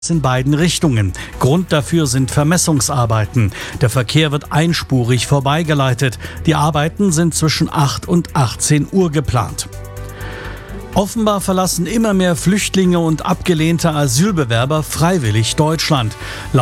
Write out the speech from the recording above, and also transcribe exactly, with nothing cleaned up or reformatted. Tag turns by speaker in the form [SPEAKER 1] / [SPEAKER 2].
[SPEAKER 1] in beiden Richtungen. Grund dafür sind Vermessungsarbeiten. Der Verkehr wird einspurig vorbeigeleitet. Die Arbeiten sind zwischen acht und achtzehn Uhr geplant. Offenbar verlassen immer mehr Flüchtlinge und abgelehnte Asylbewerber freiwillig Deutschland.